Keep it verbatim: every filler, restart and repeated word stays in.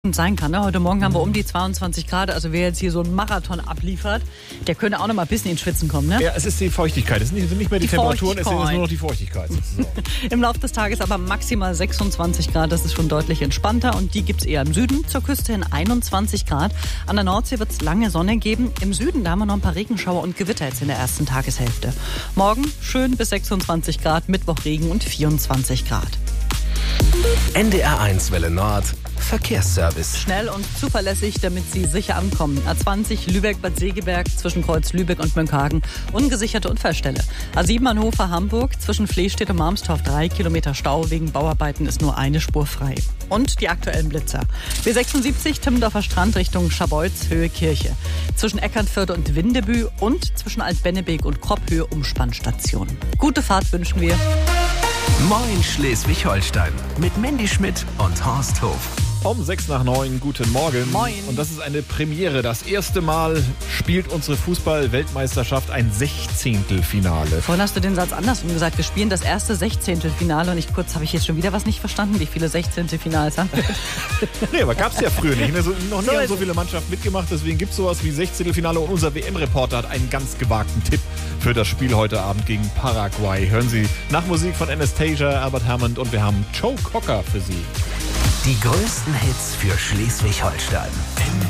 sein kann. Ne? Heute Morgen haben wir um die zweiundzwanzig Grad. Also wer jetzt hier so einen Marathon abliefert, der könnte auch noch mal ein bisschen ins Schwitzen kommen. Ne? Ja, es ist die Feuchtigkeit. Es sind nicht, nicht mehr die, die Temperaturen, es ist nur noch die Feuchtigkeit. Im Laufe des Tages aber maximal sechsundzwanzig Grad. Das ist schon deutlich entspannter. Und die gibt es eher im Süden. Zur Küste hin einundzwanzig Grad. An der Nordsee wird es lange Sonne geben. Im Süden, da haben wir noch ein paar Regenschauer und Gewitter jetzt in der ersten Tageshälfte. Morgen schön bis sechsundzwanzig Grad, Mittwoch Regen und vierundzwanzig Grad. N D R eins Welle Nord Verkehrsservice. Schnell und zuverlässig, damit Sie sicher ankommen. A zwanzig Lübeck-Bad Segeberg zwischen Kreuz Lübeck und Mönckehagen. Ungesicherte Unfallstelle. A sieben Hannover Hamburg zwischen Flehstedt und Marmstorf drei Kilometer Stau. Wegen Bauarbeiten ist nur eine Spur frei. Und die aktuellen Blitzer. B sechsundsiebzig Timmendorfer Strand Richtung Scharbeutz Höhe Kirche. Zwischen Eckernförde und Windebü und zwischen Altbennebeek und Kropphöhe Umspannstation. Gute Fahrt wünschen wir. Moin Schleswig-Holstein mit Mandy Schmidt und Horst Hof. Um sechs nach neun, guten Morgen. Moin. Und das ist eine Premiere. Das erste Mal spielt unsere Fußball-Weltmeisterschaft ein Sechzehntelfinale. Vorhin hast du den Satz andersrum gesagt. Wir spielen das erste Sechzehntelfinale. Und ich kurz habe ich jetzt schon wieder was nicht verstanden, wie viele Sechzehntelfinals haben wir? Nee, aber gab es ja früher nicht. Also noch nie So haben ist so viele Mannschaften mitgemacht. Deswegen gibt es sowas wie Sechzehntelfinale. Und unser W M-Reporter hat einen ganz gewagten Tipp für das Spiel heute Abend gegen Paraguay. Hören Sie nach Musik von Anastasia, Albert Hammond und wir haben Joe Cocker für Sie. Die größten Hits für Schleswig-Holstein.